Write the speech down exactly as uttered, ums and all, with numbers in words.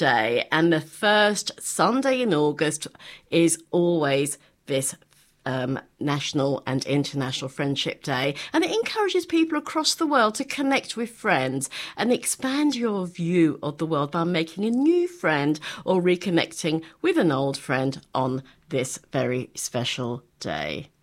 Day, and the first Sunday in August is always this Um, National and International Friendship Day, and it encourages people across the world to connect with friends and expand your view of the world by making a new friend or reconnecting with an old friend on this very special day.